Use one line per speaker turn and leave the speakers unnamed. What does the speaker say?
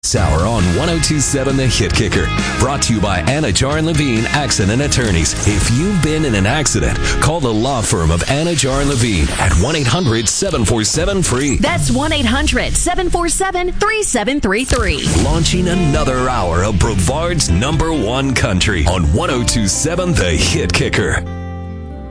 This hour on 1027 The Hit Kicker. Brought to you by Anajar and Levine Accident Attorneys. If you've been in an accident, call the law firm of Anajar and Levine at 1-800-747-FREE.
That's 1-800-747-3733.
Launching another hour of Brevard's #1 country on 1027 The Hit Kicker.